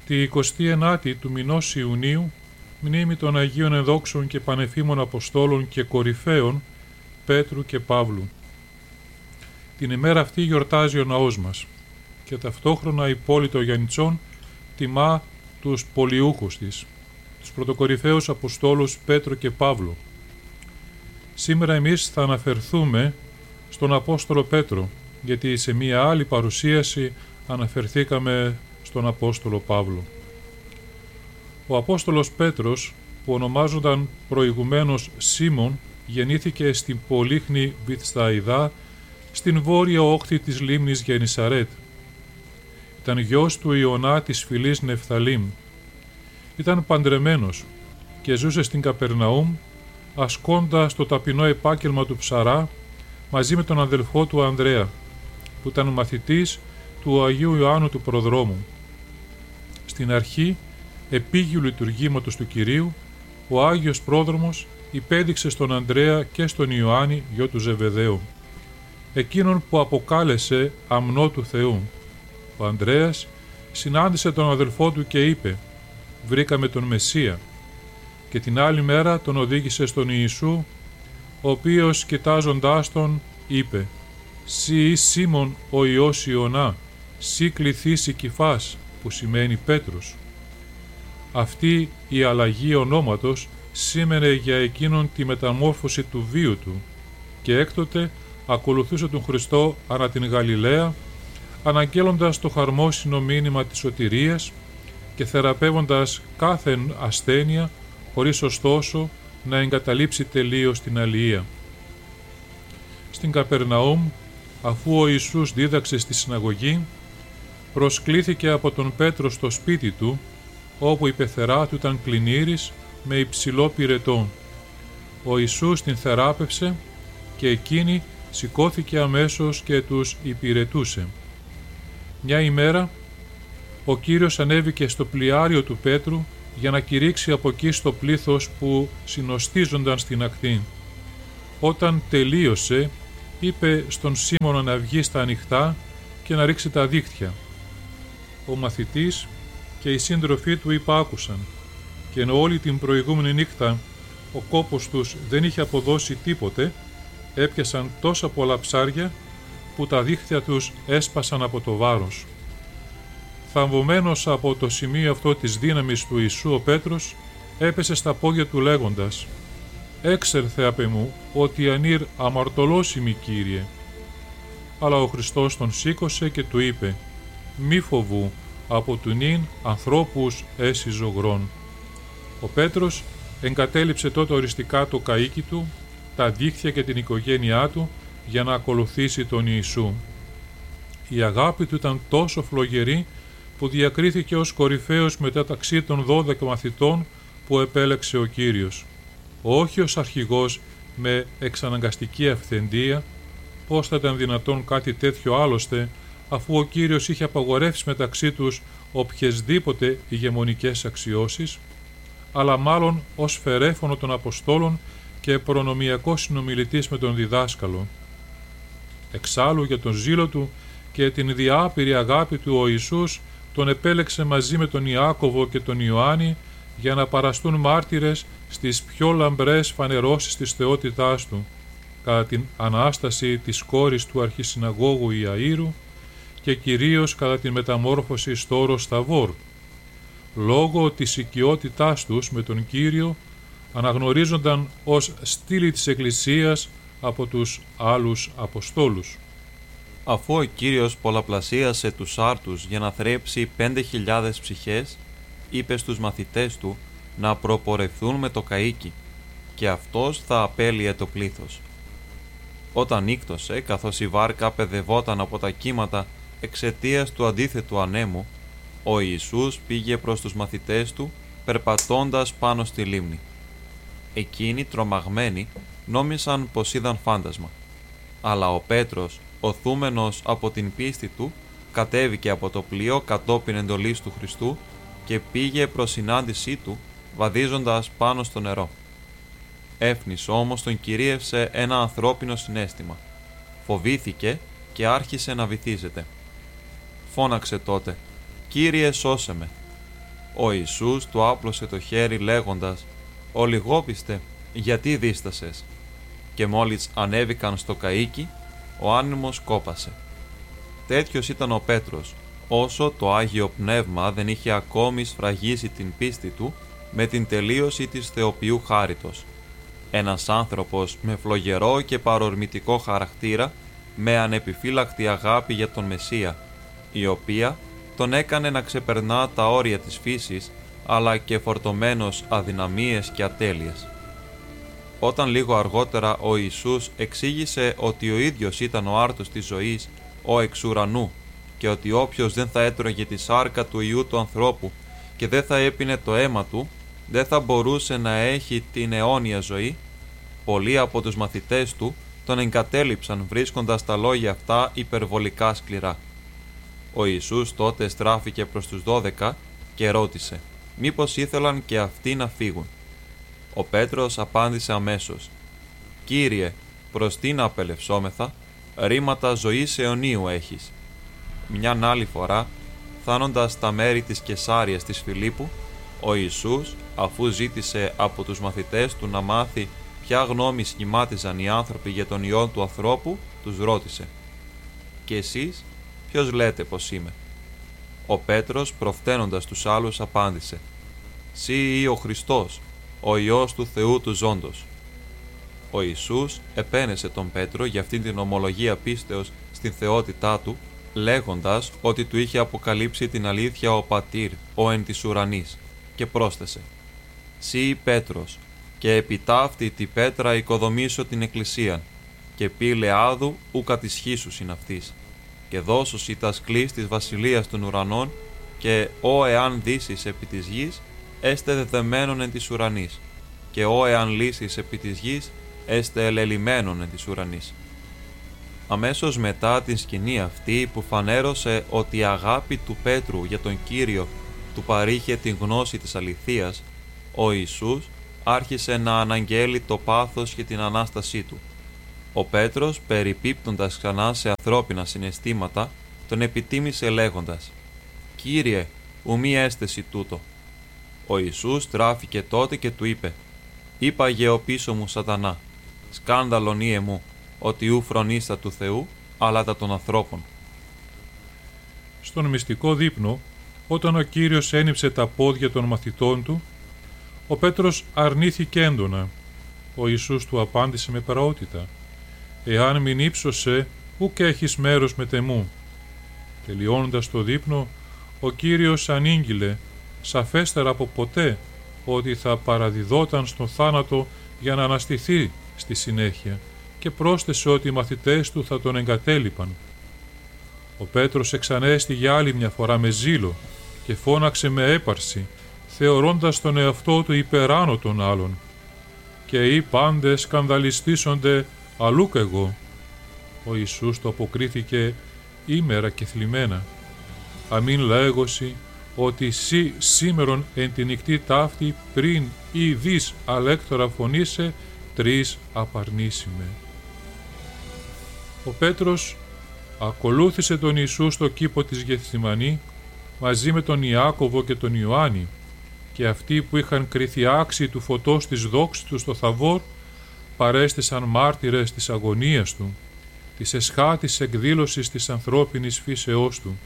Τη 29η του μηνός Ιουνίου, μνήμη των Αγίων Ενδόξων και Πανεφήμων Αποστόλων και Κορυφαίων Πέτρου και Παύλου. Την ημέρα αυτή γιορτάζει ο ναός μας και ταυτόχρονα η πόλη των Γιαννιτσών τιμά τους πολιούχους της, τους πρωτοκορυφαίους Αποστόλους Πέτρο και Παύλο. Σήμερα εμείς θα αναφερθούμε στον Απόστολο Πέτρο, γιατί σε μία άλλη παρουσίαση αναφερθήκαμε στον Απόστολο Παύλο. Ο Απόστολος Πέτρος, που ονομάζονταν προηγουμένως Σίμων, γεννήθηκε στην Πολύχνη Βηθσαϊδά, στην βόρεια όχθη της λίμνης Γεννησαρέτ. Ήταν γιος του Ιωνά της φυλής Νεφθαλήμ. Ήταν παντρεμένος και ζούσε στην Καπερναούμ, ασκώντας το ταπεινό επάγγελμα του ψαρά μαζί με τον αδελφό του Ανδρέα, που ήταν μαθητής του Αγίου Ιωάννου του Προδρόμου. Στην αρχή επίγειου λειτουργήματος του Κυρίου, ο Άγιος Πρόδρομος υπέδειξε στον Ανδρέα και στον Ιωάννη, γιο του Ζεβεδαίου, εκείνον που αποκάλεσε αμνό του Θεού. Ο Ανδρέας συνάντησε τον αδελφό του και είπε «Βρήκαμε τον Μεσσία», και την άλλη μέρα τον οδήγησε στον Ιησού, ο οποίος κοιτάζοντάς τον είπε «Συ εις Σίμων ο Υιός Ιωνά, συ κληθείς η Κυφάς», που σημαίνει Πέτρος. Αυτή η αλλαγή ονόματος σήμαινε για εκείνον τη μεταμόρφωση του βίου του και έκτοτε ακολουθούσε τον Χριστό ανά την Γαλιλαία, αναγγέλλοντας το χαρμόσυνο μήνυμα της σωτηρίας και θεραπεύοντας κάθε ασθένεια, χωρίς ωστόσο να εγκαταλείψει τελείως την αλληλεία. Στην Καπερναούμ, αφού ο Ιησούς δίδαξε στη συναγωγή, προσκλήθηκε από τον Πέτρο στο σπίτι του, όπου η πεθερά του ήταν κλινήρης με υψηλό πυρετό. Ο Ιησούς την θεράπευσε και εκείνη σηκώθηκε αμέσως και τους υπηρετούσε. Μια ημέρα, ο Κύριος ανέβηκε στο πλοιάριο του Πέτρου για να κηρύξει από εκεί στο πλήθος που συνοστίζονταν στην ακτή. Όταν τελείωσε, είπε στον Σίμωνα να βγει στα ανοιχτά και να ρίξει τα δίχτυα. Ο μαθητής και οι σύντροφοί του υπάκουσαν, και ενώ όλη την προηγούμενη νύχτα ο κόπος τους δεν είχε αποδώσει τίποτε, έπιασαν τόσα πολλά ψάρια που τα δίχτυα τους έσπασαν από το βάρος. Θαμβωμένος από το σημείο αυτό της δύναμης του Ιησού, ο Πέτρος έπεσε στα πόδια του λέγοντας «Έξερθε απ' εμού, ότι ανήρ αμαρτωλός ημι, Κύριε». Αλλά ο Χριστός τον σήκωσε και του είπε «Μη φοβού, από του νυν ανθρώπους έσυ ζωγρών». Ο Πέτρος εγκατέλειψε τότε οριστικά το καΐκι του, τα δίχτυα και την οικογένειά του για να ακολουθήσει τον Ιησού. Η αγάπη του ήταν τόσο φλογερή που διακρίθηκε ως κορυφαίος μεταξύ των 12 μαθητών που επέλεξε ο Κύριος. Όχι ως αρχηγός με εξαναγκαστική αυθεντία, πώς θα ήταν δυνατόν κάτι τέτοιο άλλωστε, αφού ο Κύριος είχε απαγορεύσει μεταξύ τους οποιασδήποτε ηγεμονικές αξιώσεις, αλλά μάλλον ως φερέφωνο των Αποστόλων και προνομιακός συνομιλητής με τον διδάσκαλο. Εξάλλου για τον ζήλο του και την διάπειρη αγάπη του ο Ιησούς τον επέλεξε μαζί με τον Ιάκωβο και τον Ιωάννη για να παραστούν μάρτυρες στις πιο λαμπρές φανερώσεις της θεότητάς του, κατά την Ανάσταση της κόρης του αρχισυναγώγου Ιαΐρου και κυρίως κατά την μεταμόρφωση στο όρος Θαβόρ. Λόγω της οικειότητάς τους με τον Κύριο αναγνωρίζονταν ως στήλη της Εκκλησίας από τους άλλους Αποστόλους. Αφού ο Κύριος πολλαπλασίασε τους άρτους για να θρέψει 5.000 ψυχές, είπε στους μαθητές του να προπορευθούν με το καΐκι και αυτός θα απέλυε το πλήθος. Όταν νύκτωσε, καθώς η βάρκα παιδευόταν από τα κύματα εξαιτίας του αντίθετου ανέμου, ο Ιησούς πήγε προς τους μαθητές του περπατώντας πάνω στη λίμνη. Εκείνοι, τρομαγμένοι, νόμισαν πως είδαν φάντασμα. Αλλά ο Πέτρος, οθούμενος από την πίστη του, κατέβηκε από το πλοίο κατόπιν εντολής του Χριστού και πήγε προς συνάντησή του, βαδίζοντας πάνω στο νερό. Έφνης όμως τον κυρίευσε ένα ανθρώπινο συναίσθημα. Φοβήθηκε και άρχισε να βυθίζεται. Φώναξε τότε «Κύριε, σώσε με». Ο Ιησούς του άπλωσε το χέρι λέγοντας «Ολιγόπιστε, γιατί δίστασες?» Και μόλις ανέβηκαν στο καΐκι, ο άνεμος κόπασε. Τέτοιος ήταν ο Πέτρος, όσο το Άγιο Πνεύμα δεν είχε ακόμη σφραγίσει την πίστη του με την τελείωση της θεοποιού χάριτος. Ένας άνθρωπος με φλογερό και παρορμητικό χαρακτήρα, με ανεπιφύλακτη αγάπη για τον Μεσσία, η οποία τον έκανε να ξεπερνά τα όρια της φύσης, αλλά και φορτωμένος αδυναμίες και ατέλειες. Όταν λίγο αργότερα ο Ιησούς εξήγησε ότι ο ίδιος ήταν ο άρτος της ζωής, ο εξ ουρανού, και ότι όποιος δεν θα έτρωγε τη σάρκα του Υιού του ανθρώπου και δεν θα έπινε το αίμα του, δεν θα μπορούσε να έχει την αιώνια ζωή, πολλοί από τους μαθητές του τον εγκατέλειψαν βρίσκοντας τα λόγια αυτά υπερβολικά σκληρά. Ο Ιησούς τότε στράφηκε προς τους 12 και ρώτησε μήπως ήθελαν και αυτοί να φύγουν. Ο Πέτρος απάντησε αμέσως «Κύριε, προς τι να απελευσόμεθα, ρήματα ζωής αιωνίου έχεις». Μιαν άλλη φορά, φτάνοντας στα μέρη της Κεσάριας της Φιλίππου, ο Ιησούς, αφού ζήτησε από τους μαθητές του να μάθει ποια γνώμη σχημάτιζαν οι άνθρωποι για τον Υιό του ανθρώπου, τους ρώτησε «Και εσείς, ποιος λέτε πως είμαι?» Ο Πέτρος, προφθαίνοντας τους άλλους, απάντησε «Συ ή ο Χριστός, ο Υιός του Θεού του Ζώντος». Ο Ιησούς επένεσε τον Πέτρο για αυτήν την ομολογία πίστεως στην θεότητά του, λέγοντας ότι του είχε αποκαλύψει την αλήθεια ο Πατήρ, ο εν της ουρανής, και πρόσθεσε «Συ Πέτρος, και επί ταύτη τη πέτρα οικοδομήσω την εκκλησίαν, και πύλε άδου ου κατισχύσουσιν αυτής, και δώσουσι τας κλείς της βασιλείας των ουρανών, και ω εάν δύσεις επί της γης, έστε δεδεμένον εν της ουρανής, και ω εάν λύσεις επί της γης, έστε ελελειμμένον εν της ουρανής». Αμέσως μετά την σκηνή αυτή που φανέρωσε ότι η αγάπη του Πέτρου για τον Κύριο του παρήχε την γνώση της αληθείας, ο Ιησούς άρχισε να αναγγέλει το πάθος και την Ανάστασή του. Ο Πέτρος, περιπίπτοντας ξανά σε ανθρώπινα συναισθήματα, τον επιτίμησε λέγοντας «Κύριε, ου μη έστεση τούτο». Ο Ιησούς στράφηκε τότε και του είπε «Είπαγε ο πίσω μου Σατανά, σκάνδαλον ή εμού, ότι ου φρονίστα του Θεού, αλλά τα των ανθρώπων». Στον μυστικό δείπνο, όταν ο Κύριος ένυψε τα πόδια των μαθητών του, ο Πέτρος αρνήθηκε έντονα. Ο Ιησούς του απάντησε με πραότητα «Εάν μην ύψωσε, ουκ έχεις μέρος με τεμού». Τελειώνοντας το δείπνο, ο Κύριος ανήγγειλε σαφέστερα από ποτέ ότι θα παραδιδόταν στον θάνατο για να αναστηθεί στη συνέχεια και πρόσθεσε ότι οι μαθητές του θα τον εγκατέλειπαν. Ο Πέτρος εξανέστη για άλλη μια φορά με ζήλο και φώναξε με έπαρση, θεωρώντας τον εαυτό του υπεράνω των άλλων. «Και οι πάντες σκανδαλιστήσονται αλλού κι εγώ». Ο Ιησούς το αποκρίθηκε ήμερα και θλιμμένα. «Αμήν λέγωση ότι σύ σήμερον εν τη νυχτή ταύτη πριν ή δις αλέκτορα φωνήσε, τρεις απαρνήσιμε». Ο Πέτρος ακολούθησε τον Ιησού στο κήπο της Γεθσιμανή μαζί με τον Ιάκωβο και τον Ιωάννη, και αυτοί που είχαν κριθεί άξιοι του φωτός της δόξης του στο Θαβόρ παρέστησαν μάρτυρες της αγωνίας του, της εσχάτης εκδήλωσης της ανθρώπινης φύσεώς του.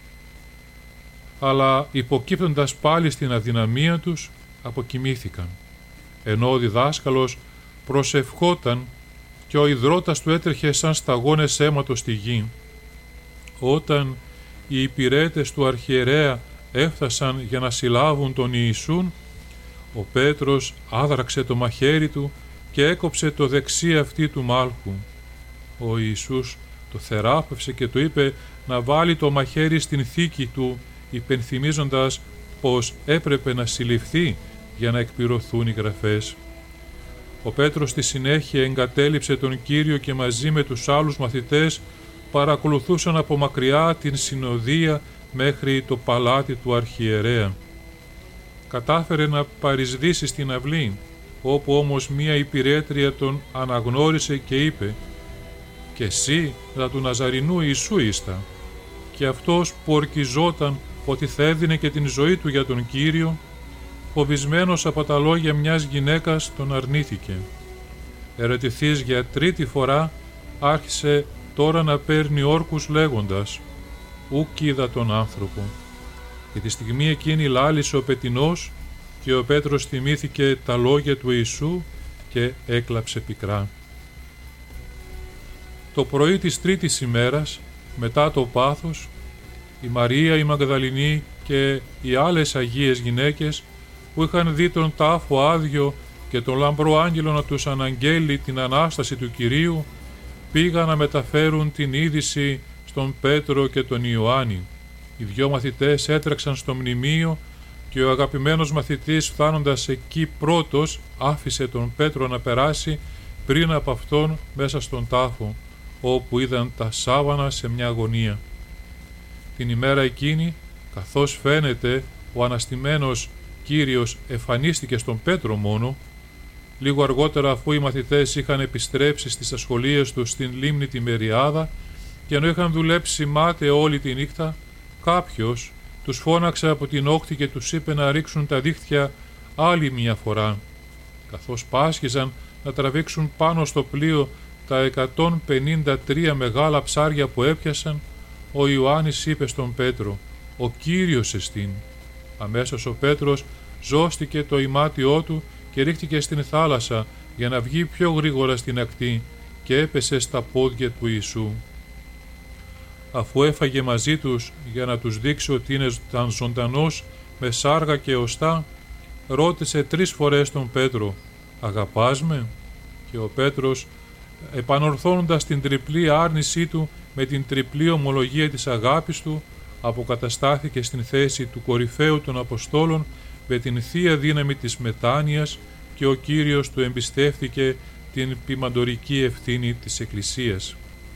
Αλλά υποκύπτοντας πάλι στην αδυναμία τους, αποκοιμήθηκαν, ενώ ο διδάσκαλος προσευχόταν και ο ιδρώτας του έτρεχε σαν σταγόνες αίματος στη γη. Όταν οι υπηρέτες του αρχιερέα έφτασαν για να συλλάβουν τον Ιησούν, ο Πέτρος άδραξε το μαχαίρι του και έκοψε το δεξί αυτί του μάλχου. Ο Ιησούς το θεράπευσε και του είπε να βάλει το μαχαίρι στην θήκη του, υπενθυμίζοντας πως έπρεπε να συλληφθεί για να εκπληρωθούν οι γραφές. Ο Πέτρος στη συνέχεια εγκατέλειψε τον Κύριο και μαζί με τους άλλους μαθητές παρακολουθούσαν από μακριά την συνοδεία μέχρι το παλάτι του αρχιερέα. Κατάφερε να παρισδύσει στην αυλή, όπου όμως μία υπηρέτρια τον αναγνώρισε και είπε «Και εσύ δα του Ναζαρινού Ιησού ήστα». Και αυτός που ορκιζόταν ότι θα έδινε και την ζωή του για τον Κύριο, φοβισμένος από τα λόγια μιας γυναίκας τον αρνήθηκε. Ερωτηθείς για τρίτη φορά, άρχισε τώρα να παίρνει όρκους λέγοντας «Ουκ είδα τον άνθρωπο». Και τη στιγμή εκείνη λάλησε ο πετεινός και ο Πέτρος θυμήθηκε τα λόγια του Ιησού και έκλαψε πικρά. Το πρωί της τρίτης ημέρας, μετά το πάθος, η Μαρία η Μαγδαληνή και οι άλλες Αγίες γυναίκες που είχαν δει τον τάφο άδειο και τον λαμπρό άγγελο να τους αναγγέλει την Ανάσταση του Κυρίου, πήγαν να μεταφέρουν την είδηση στον Πέτρο και τον Ιωάννη. Οι δυο μαθητές έτρεξαν στο μνημείο και ο αγαπημένος μαθητής, φτάνοντας εκεί πρώτος, άφησε τον Πέτρο να περάσει πριν από αυτόν μέσα στον τάφο, όπου είδαν τα σάβανα σε μια αγωνία. Την ημέρα εκείνη, καθώς φαίνεται ο αναστημένος Κύριος εμφανίστηκε στον Πέτρο μόνο, λίγο αργότερα, αφού οι μαθητές είχαν επιστρέψει στις ασχολίες τους στην λίμνη τη Μεριάδα και ενώ είχαν δουλέψει μάταια όλη τη νύχτα, κάποιος τους φώναξε από την όχθη και τους είπε να ρίξουν τα δίχτυα άλλη μια φορά. Καθώς πάσχιζαν να τραβήξουν πάνω στο πλοίο τα 153 μεγάλα ψάρια που έπιασαν, ο Ιωάννης είπε στον Πέτρο «Ο Κύριος εστίν». Αμέσως ο Πέτρος ζώστηκε το ημάτιό του και ρίχτηκε στην θάλασσα για να βγει πιο γρήγορα στην ακτή και έπεσε στα πόδια του Ιησού. Αφού έφαγε μαζί τους για να τους δείξει ότι ήταν ζωντανός με σάργα και οστά, ρώτησε 3 φορές τον Πέτρο «Αγαπάς με?» Και ο Πέτρος, επανορθώνοντας την τριπλή άρνησή του με την τριπλή ομολογία της αγάπης του, αποκαταστάθηκε στην θέση του κορυφαίου των Αποστόλων με την θεία δύναμη της μετάνοιας και ο Κύριος του εμπιστεύτηκε την ποιμαντορική ευθύνη της Εκκλησίας.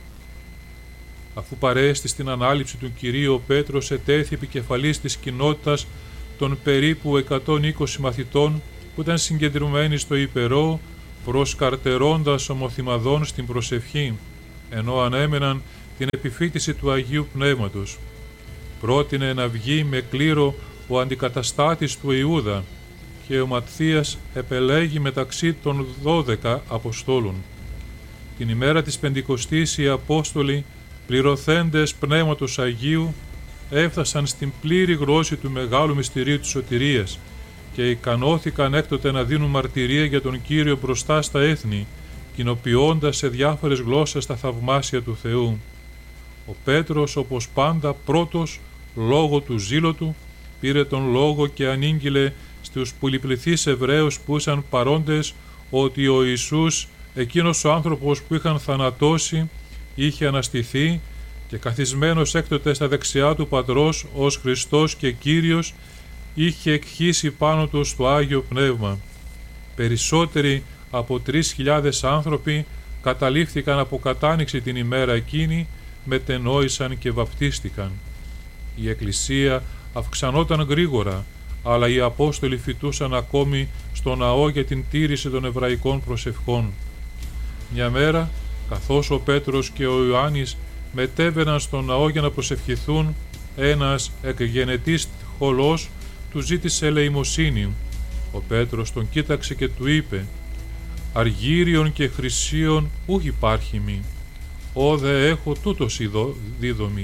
Αφού παρέστη στην ανάληψη του Κυρίου, ο Πέτρος ετέθη επικεφαλής της κοινότητας των περίπου 120 μαθητών που ήταν συγκεντρωμένοι στο Υπερό, προσκαρτερώντας ομοθυμαδών στην προσευχή, ενώ ανέμεναν την επιφύτηση του Αγίου Πνεύματος. Πρότεινε να βγει με κλήρο ο αντικαταστάτης του Ιούδα και ο Ματθίας επελέγει μεταξύ των 12 Αποστόλων. Την ημέρα της Πεντηκοστής οι Απόστολοι, πληρωθέντες Πνεύματος Αγίου, έφτασαν στην πλήρη γνώση του μεγάλου μυστηρίου της σωτηρίας και ικανώθηκαν έκτοτε να δίνουν μαρτυρία για τον Κύριο μπροστά στα έθνη, κοινοποιώντας σε διάφορες γλώσσες τα θαυμάσια του Θεού. Ο Πέτρος, όπως πάντα πρώτος, λόγω του ζήλου του, πήρε τον λόγο και ανήγγειλε στους πολυπληθείς Εβραίους που ήσαν παρόντες ότι ο Ιησούς, εκείνος ο άνθρωπος που είχαν θανατώσει, είχε αναστηθεί και καθισμένος έκτοτε στα δεξιά του Πατρός ως Χριστός και Κύριος, είχε εκχύσει πάνω του το Άγιο Πνεύμα. Περισσότεροι από 3.000 άνθρωποι καταλήφθηκαν από κατάνοιξη την ημέρα εκείνη, μετενόησαν και βαπτίστηκαν. Η Εκκλησία αυξανόταν γρήγορα, αλλά οι Απόστολοι φοιτούσαν ακόμη στο ναό για την τήρηση των εβραϊκών προσευχών. Μια μέρα, καθώς ο Πέτρος και ο Ιωάννης μετέβαιναν στο ναό για να προσευχηθούν, ένας εκγενετής χολός του ζήτησε ελεημοσύνη. Ο Πέτρος τον κοίταξε και του είπε «Αργύριον και χρυσίον ούχ υπάρχει μη, όδε έχω τούτος δίδομη».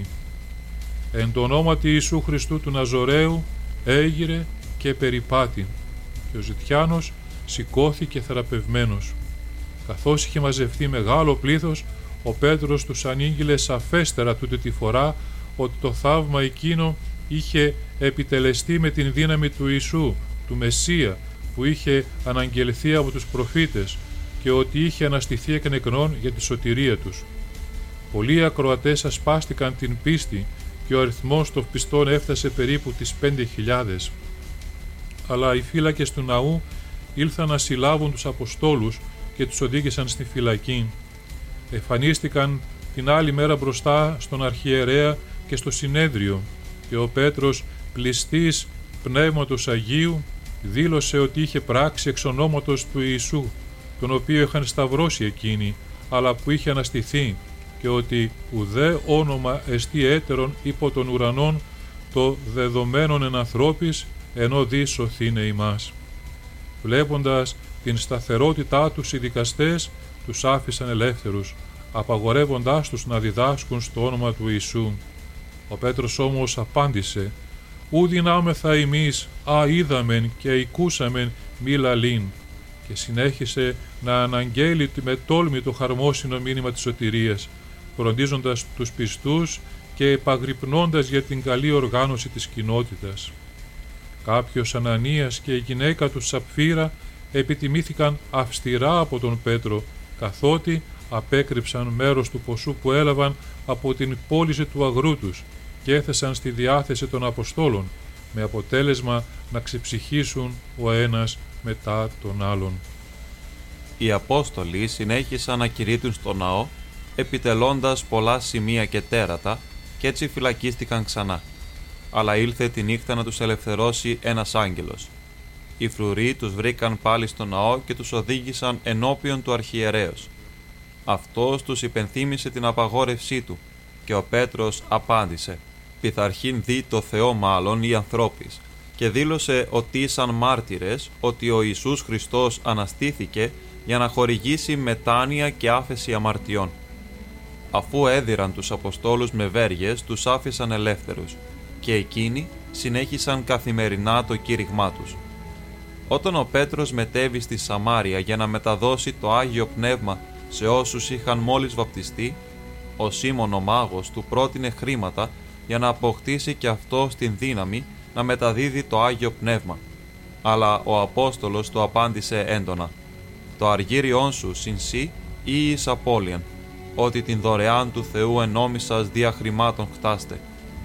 Εν το ονόματι Ιησού Χριστού του Ναζωραίου έγειρε και περιπάτη και ο ζητιάνος σηκώθηκε θεραπευμένος. Καθώς είχε μαζευτεί μεγάλο πλήθος, ο Πέτρος τους ανήγγειλε σαφέστερα τούτη τη φορά ότι το θαύμα εκείνο είχε επιτελεστεί με την δύναμη του Ιησού, του Μεσσία, που είχε αναγγελθεί από τους προφήτες και ότι είχε αναστηθεί εκ νεκρών για τη σωτηρία τους. Πολλοί ακροατές ασπάστηκαν την πίστη και ο αριθμός των πιστών έφτασε περίπου τις 5.000. Αλλά οι φύλακες του ναού ήλθαν να συλλάβουν τους Αποστόλους και τους οδήγησαν στη φυλακή. Εμφανίστηκαν την άλλη μέρα μπροστά στον Αρχιερέα και στο συνέδριο και ο Πέτρος, πληστής Πνεύματος Αγίου, δήλωσε ότι είχε πράξει εξ ονόματος του Ιησού, τον οποίο είχαν σταυρώσει εκείνοι, αλλά που είχε αναστηθεί, και ότι ουδέ όνομα εστί έτερον υπό των ουρανών, το δεδομένον εν ανθρώπης, ενώ δι σωθήνε ημάς. Βλέποντας την σταθερότητά τους οι δικαστές, τους άφησαν ελεύθερους, απαγορεύοντάς τους να διδάσκουν στο όνομα του Ιησού. Ο Πέτρος όμως απάντησε: «Ου δυνάμεθα εμείς, είδαμεν και οικούσαμεν μη λαλήν», και συνέχισε να αναγγέλει με τόλμη το χαρμόσυνο μήνυμα της σωτηρίας, φροντίζοντας τους πιστούς και επαγρυπνώντας για την καλή οργάνωση της κοινότητας. Κάποιος Ανανίας και η γυναίκα του Σαπφύρα επιτιμήθηκαν αυστηρά από τον Πέτρο, καθότι απέκρυψαν μέρος του ποσού που έλαβαν από την πώληση του αγρού τους και έθεσαν στη διάθεση των Αποστόλων, με αποτέλεσμα να ξεψυχήσουν ο ένας μετά τον άλλον. Οι Απόστολοι συνέχισαν να κηρύττουν στο ναό, επιτελώντας πολλά σημεία και τέρατα, και έτσι φυλακίστηκαν ξανά. Αλλά ήλθε τη νύχτα να τους ελευθερώσει ένας άγγελος. Οι φρουροί τους βρήκαν πάλι στο ναό και τους οδήγησαν ενώπιον του αρχιερέως. Αυτός τους υπενθύμησε την απαγόρευσή του, και ο Πέτρος απάντησε: «Πειθαρχήν δει το Θεό μάλλον ή ανθρώπης», και δήλωσε ότι ήσαν μάρτυρες ότι ο Ιησούς Χριστός αναστήθηκε για να χορηγήσει μετάνοια και άφεση αμαρτιών. Αφού έδιραν τους Αποστόλους με βέργες, τους άφησαν ελεύθερους, και εκείνοι συνέχισαν καθημερινά το κήρυγμά τους. Όταν ο Πέτρος μετέβη στη Σαμάρια για να μεταδώσει το Άγιο Πνεύμα σε όσους είχαν μόλις βαπτιστεί, ο Σίμων ο μάγος του πρότεινε χρήματα για να αποκτήσει και αυτό την δύναμη να μεταδίδει το Άγιο Πνεύμα. Αλλά ο Απόστολος του απάντησε έντονα: «Το αργύριόν σου συν σύ ή εις απώλειαν, ότι την δωρεάν του Θεού ενόμισας δια χρημάτων χτάστε».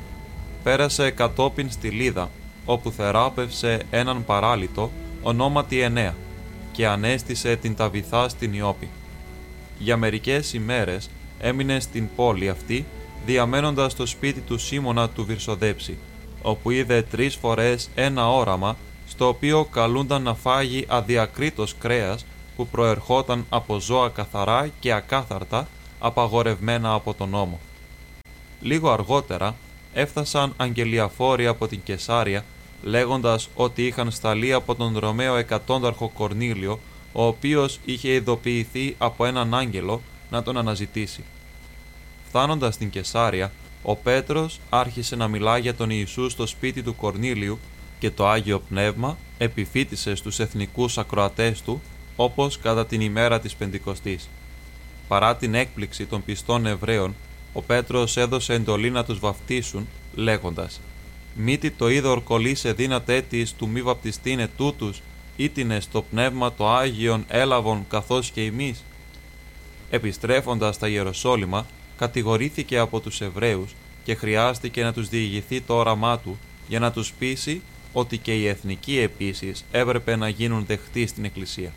Πέρασε κατόπιν στη Λίδα, όπου θεράπευσε έναν παράλυτο ονόματι Ενέα, και ανέστησε την Ταβιθά στην Ιώπη. Για μερικές ημέρες έμεινε στην πόλη αυτή, διαμένοντας στο σπίτι του Σίμωνα του Βυρσοδέψη, όπου είδε 3 φορές ένα όραμα, στο οποίο καλούνταν να φάγει αδιακρίτως κρέας που προερχόταν από ζώα καθαρά και ακάθαρτα, απαγορευμένα από τον νόμο. Λίγο αργότερα έφτασαν αγγελιαφόροι από την Κεσάρια, λέγοντας ότι είχαν σταλεί από τον Ρωμαίο εκατόνταρχο Κορνήλιο, ο οποίος είχε ειδοποιηθεί από έναν άγγελο να τον αναζητήσει. Φτάνοντας στην Κεσάρια, ο Πέτρος άρχισε να μιλά για τον Ιησού στο σπίτι του Κορνήλιου, και το Άγιο Πνεύμα επιφύτησε στους εθνικούς ακροατές του, όπως κατά την ημέρα της Πεντηκοστής. Παρά την έκπληξη των πιστών Εβραίων, ο Πέτρος έδωσε εντολή να τους βαφτίσουν, λέγοντας: «Μήτι το είδωρ κολλήσε δύνατέ της του μη βαπτιστήν ετούτους, ήτινε στο Πνεύμα το Άγιον έλαβον καθώς και εμείς». Επιστρέφοντας στα Ιεροσόλυμα, κατηγορήθηκε από τους Εβραίους και χρειάστηκε να τους διηγηθεί το όραμά του για να τους πείσει ότι και οι εθνικοί επίσης έπρεπε να γίνουν δεχτοί στην Εκκλησία.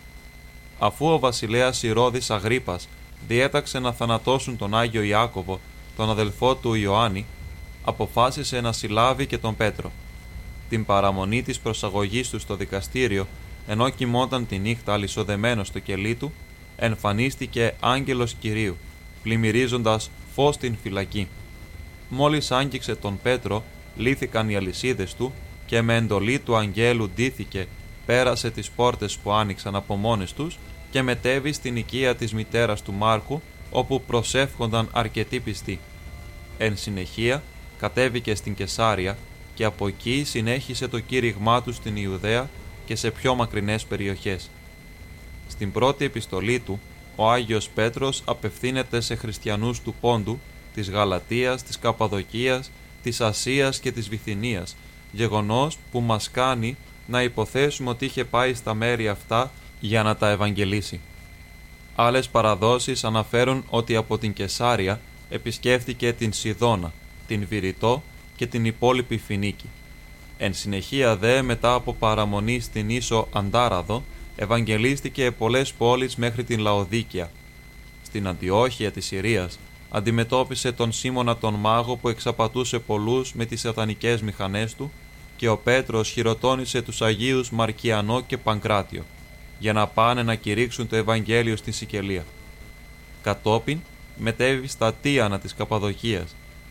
Αφού ο βασιλέας Ηρώδης Αγρίππας διέταξε να θανατώσουν τον Άγιο Ιάκωβο, τον αδελφό του Ιωάννη, αποφάσισε να συλλάβει και τον Πέτρο. Την παραμονή της προσαγωγής του στο δικαστήριο, ενώ κοιμόταν τη νύχτα αλυσοδεμένος στο κελί του, εμφανίστηκε άγγελος Κυρίου, πλημμυρίζοντας φως στην φυλακή. Μόλις άγγιξε τον Πέτρο, λύθηκαν οι αλυσίδες του και με εντολή του αγγέλου ντύθηκε, πέρασε τις πόρτες που άνοιξαν από μόνες τους και μετέβη στην οικία της μητέρας του Μάρκου, όπου προσεύχονταν αρκετοί πιστοί. Εν συνεχεία, κατέβηκε στην Κεσάρια και από εκεί συνέχισε το κήρυγμά του στην Ιουδαία και σε πιο μακρινές περιοχές. Στην πρώτη επιστολή του, ο Άγιος Πέτρος απευθύνεται σε χριστιανούς του Πόντου, της Γαλατίας, της Καπαδοκίας, της Ασίας και της Βυθινίας, γεγονός που μας κάνει να υποθέσουμε ότι είχε πάει στα μέρη αυτά για να τα ευαγγελίσει. Άλλες παραδόσεις αναφέρουν ότι από την Κεσάρια επισκέφθηκε την Σιδώνα, την Βηρητό και την υπόλοιπη Φινίκη. Εν συνεχεία δε, μετά από παραμονή στην ίσο Αντάραδο, ευαγγελίστηκε πολλές πόλεις μέχρι την Λαοδίκαια. Στην Αντιόχεια της Συρίας αντιμετώπισε τον Σίμωνα τον μάγο που εξαπατούσε πολλούς με τις σατανικές μηχανές του, και ο Πέτρος χειροτώνησε τους Αγίους Μαρκιανό και Παγκράτιο για να πάνε να κηρύξουν το Ευαγγέλιο στη Σικελία. Κατόπιν μετέβη στα Τίανα της Καπαδοκίας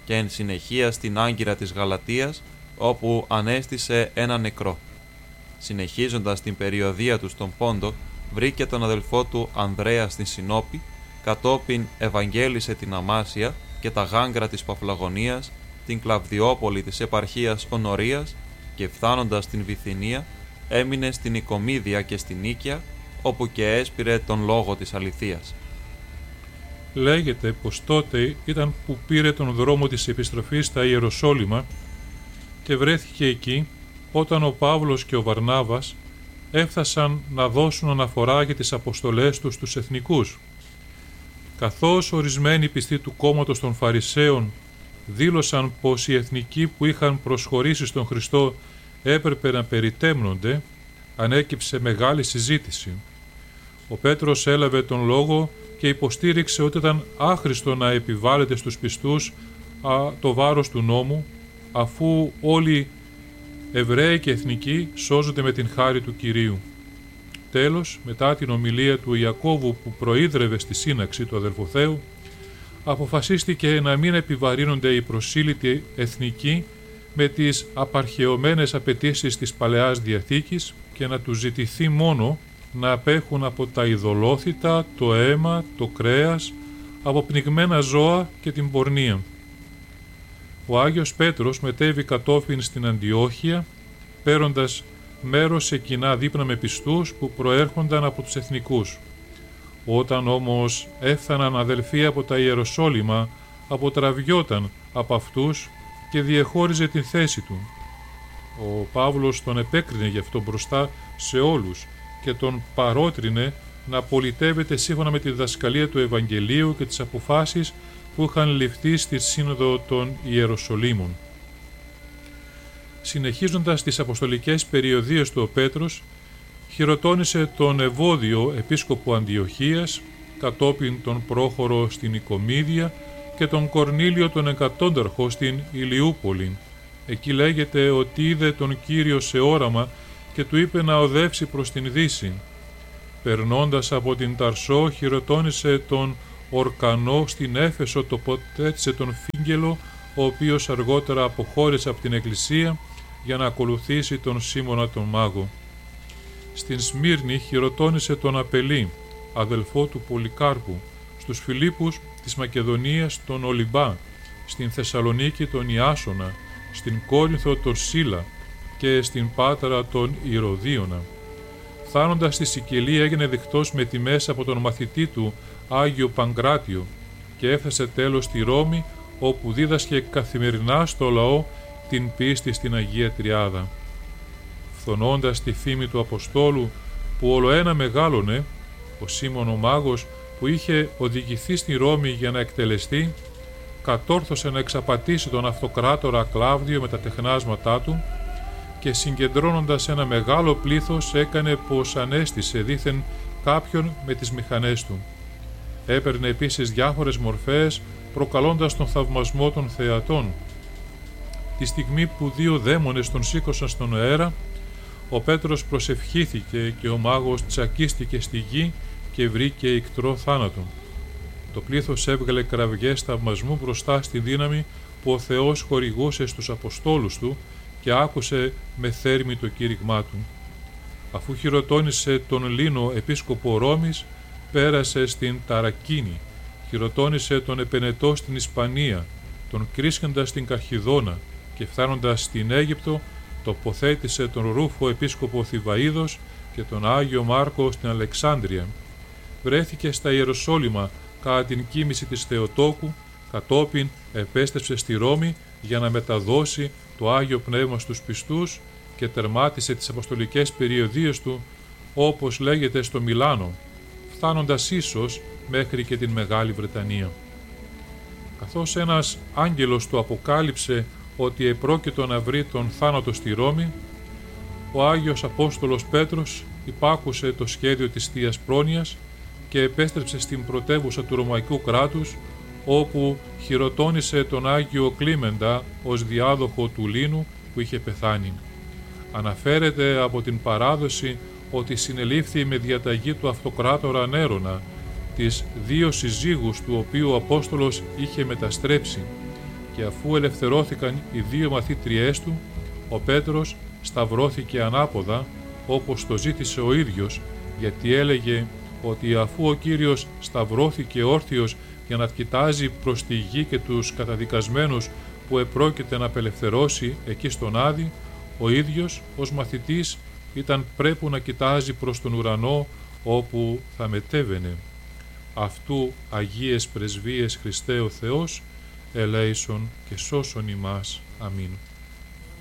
και εν συνεχεία στην Άγκυρα της Γαλατίας, όπου ανέστησε ένα νεκρό. Συνεχίζοντας την περιοδεία του στον Πόντο, βρήκε τον αδελφό του Ανδρέα στην Συνόπη, κατόπιν ευαγγέλισε την Αμάσια και τα γάγκρα της Παφλαγωνίας, την Κλαβδιόπολη της επαρχίας Ονορίας και φτάνοντας στην Βυθινία, έμεινε στην Οικομίδια και στην Νίκαια, όπου και έσπηρε τον λόγο της αληθείας. Λέγεται πως τότε ήταν που πήρε τον δρόμο της επιστροφής στα Ιεροσόλυμα και βρέθηκε εκεί όταν ο Παύλος και ο Βαρνάβας έφτασαν να δώσουν αναφορά για τις αποστολές τους στους εθνικούς. Καθώς ορισμένοι πιστοί του κόμματος των Φαρισαίων δήλωσαν πως οι εθνικοί που είχαν προσχωρήσει στον Χριστό έπρεπε να περιτέμνονται, ανέκυψε μεγάλη συζήτηση. Ο Πέτρος έλαβε τον λόγο και υποστήριξε ότι ήταν άχρηστο να επιβάλλεται στους πιστούς το βάρος του νόμου, αφού όλοι Εβραίοι και εθνικοί σώζονται με την χάρη του Κυρίου. Τέλος, μετά την ομιλία του Ιακώβου που προείδρευε στη σύναξη του αδελφοθέου, αποφασίστηκε να μην επιβαρύνονται οι προσήλυτοι εθνικοί με τις απαρχαιωμένες απαιτήσεις της Παλαιάς Διαθήκης και να τους ζητηθεί μόνο να απέχουν από τα ειδωλόθητα, το αίμα, το κρέας, από πνιγμένα ζώα και την πορνεία. Ο Άγιος Πέτρος μετέβη κατόπιν στην Αντιόχεια, παίρνοντας μέρος σε κοινά δείπνα με πιστούς που προέρχονταν από τους εθνικούς. Όταν όμως έφταναν αδελφοί από τα Ιεροσόλυμα, αποτραβιόταν από αυτούς και διεχώριζε την θέση του. Ο Παύλος τον επέκρινε γι' αυτό μπροστά σε όλους και τον παρότρινε να πολιτεύεται σύμφωνα με τη διδασκαλία του Ευαγγελίου και τις αποφάσεις που είχαν ληφθεί στη Σύνοδο των Ιεροσολύμων. Συνεχίζοντας τις αποστολικές περιοδίες του, ο Πέτρος χειροτώνησε τον Ευώδιο επίσκοπο Αντιοχίας, κατόπιν τον Πρόχορο στην Οικομίδια και τον Κορνήλιο τον Εκατόνταρχο στην Ηλιούπολη. Εκεί λέγεται ότι είδε τον Κύριο σε όραμα και του είπε να οδεύσει προς την Δύση. Περνώντας από την Ταρσό, χειροτώνησε τον Ορκανό στην Έφεσο, τοποθέτησε τον Φίγγελο, ο οποίος αργότερα αποχώρησε από την Εκκλησία για να ακολουθήσει τον Σίμωνα τον Μάγο. Στην Σμύρνη χειροτώνησε τον Απελή, αδελφό του Πολυκάρπου, στους Φιλίππους της Μακεδονίας τον Ολυμπά, στην Θεσσαλονίκη τον Ιάσονα, στην Κόρινθο τον Σύλλα και στην Πάτρα τον Ηρωδίωνα. Φτάνοντας στη Σικελία έγινε δεκτός με τιμές από τον μαθητή του Άγιο Παγκράτιο και έφτασε τέλος στη Ρώμη, όπου δίδασκε καθημερινά στο λαό την πίστη στην Αγία Τριάδα. Φθονώντας τη φήμη του Αποστόλου που ολοένα μεγάλωνε, ο Σίμων ο Μάγος που είχε οδηγηθεί στη Ρώμη για να εκτελεστεί, κατόρθωσε να εξαπατήσει τον αυτοκράτορα Κλάβδιο με τα τεχνάσματά του και συγκεντρώνοντας ένα μεγάλο πλήθος έκανε πως ανέστησε δήθεν κάποιον με τις μηχανές του. Έπαιρνε επίσης διάφορες μορφές προκαλώντας τον θαυμασμό των θεατών. Τη στιγμή που δύο δαίμονες τον σήκωσαν στον αέρα, ο Πέτρος προσευχήθηκε και ο μάγος τσακίστηκε στη γη και βρήκε ικτρό θάνατο. Το πλήθος έβγαλε κραυγές θαυμασμού μπροστά στη δύναμη που ο Θεός χορηγούσε στους Αποστόλους του και άκουσε με θέρμη το κήρυγμά του. Αφού χειροτώνησε τον Λίνο επίσκοπο Ρώμης, πέρασε στην Ταρακίνη, χειροτώνησε τον Επενετό στην Ισπανία, τον Κρίσχεντα στην Καρχιδόνα και φτάνοντας στην Αίγυπτο τοποθέτησε τον Ρούφο επίσκοπο Θηβαΐδος και τον Άγιο Μάρκο στην Αλεξάνδρεια. Βρέθηκε στα Ιεροσόλυμα κατά την κοίμηση της Θεοτόκου, κατόπιν επέστρεψε στη Ρώμη για να μεταδώσει το Άγιο Πνεύμα στους πιστούς και τερμάτισε τις αποστολικές περιοδίες του, όπως λέγεται, στο Μιλάνο, φτάνοντας ίσως μέχρι και την Μεγάλη Βρετανία. Καθώς ένας άγγελος του αποκάλυψε ότι επρόκειτο να βρει τον θάνατο στη Ρώμη, ο Άγιος Απόστολος Πέτρος υπάκουσε το σχέδιο της Θείας Πρόνοιας και επέστρεψε στην πρωτεύουσα του Ρωμαϊκού κράτους, όπου χειροτώνησε τον Άγιο Κλίμεντα ως διάδοχο του Λίνου που είχε πεθάνει. Αναφέρεται από την παράδοση ότι συνελήφθη με διαταγή του αυτοκράτορα Νέρονα, τις δύο συζύγους του οποίου ο Απόστολος είχε μεταστρέψει, και αφού ελευθερώθηκαν οι δύο μαθήτριές του, ο Πέτρος σταυρώθηκε ανάποδα όπως το ζήτησε ο ίδιος, γιατί έλεγε ότι αφού ο Κύριος σταυρώθηκε όρθιος για να κοιτάζει προς τη γη και τους καταδικασμένους που επρόκειται να απελευθερώσει εκεί στον Άδη, ο ίδιος ως μαθητής ήταν πρέπει να κοιτάζει προς τον ουρανό όπου θα μετέβαινε. Αυτού Αγίες Πρεσβείες Χριστέ ο Θεός, ελέησον και σώσον ημάς. Αμήν.